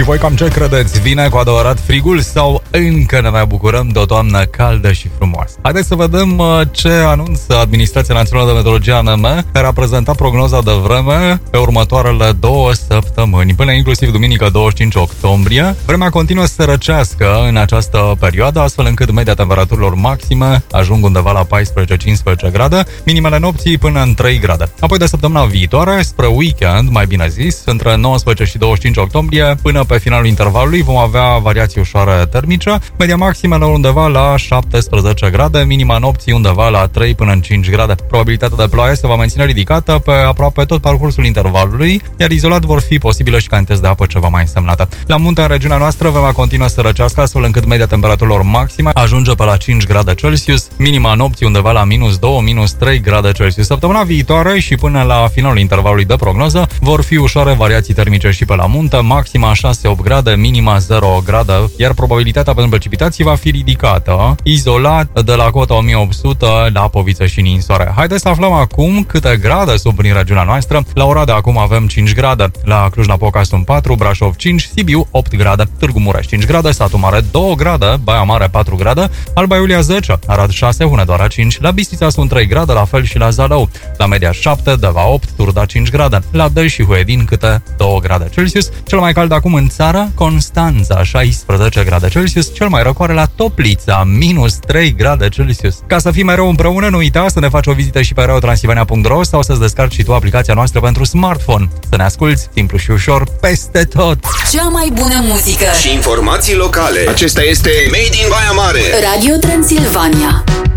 voi cam ce credeți? Vine cu adevărat frigul sau încă ne mai bucurăm de o toamnă caldă și frumoasă? Haideți să vedem ce anunță Administrația Națională de Meteorologie ANM, care a prezentat prognoza de vreme pe următoarele 2 săptămâni, până inclusiv duminică 25 octombrie. Vremea continuă să se răcească în această perioadă, astfel încât media temperaturilor maxime ajung undeva la 14-15 grade, minimele nopții până în 3 grade. Apoi de săptămâna viitoare, spre weekend, mai bine zis, între 19 și 25 octombrie, până pe finalul intervalului, vom avea variații ușoare termice, media maximă undeva la 17 grade, minima nopții undeva la 3 până în 5 grade. Probabilitatea de ploaie se va menține ridicată pe aproape tot parcursul intervalului, iar izolat vor fi posibile și cantități de apă ceva mai însemnate. La munte, în regiunea noastră, vremea continuă să răcească, astfel încât media temperaturilor maxime ajunge pe la 5 grade Celsius, minima nopții undeva la -2, -3 grade Celsius. Săptămâna viitoare și până la finalul intervalului de prognoză vor fi ușoare variații termice și pe la munte, maxima 6-8 grade, minima 0 grade, iar probabilitatea pentru precipitații va fi ridicată, izolat de la cota 1800 la Poviță și Ninsoare. Haideți să aflăm acum câte grade sunt prin regiunea noastră. La Oradea acum avem 5 grade, la Cluj-Napoca sunt 4, Brașov 5, Sibiu 8 grade, Târgu Mureș 5 grade, Satu Mare 2 grade, Baia Mare 4 grade, Alba Iulia 10, Arad 6, Hunedoara 5, la Bistrița sunt 3 grade, la fel și la Zalău, la Media 7, Deva 8, Turda 5 grade, la Dăj și Huedin câte 2 grade Celsius. Cel mai cald acum în țară, Constanța 16 grade Celsius, cel mai răcoare la Toplița -3 grade Celsius. Ca să fii mereu împreună, nu uita să ne faci o vizită și pe reotransilvania.ro sau să-ți descarci și tu aplicația noastră pentru smartphone. Să ne asculți simplu și ușor peste tot. Cea mai bună muzică și informații locale. Acesta este Made in Baia Mare. Radio Transilvania.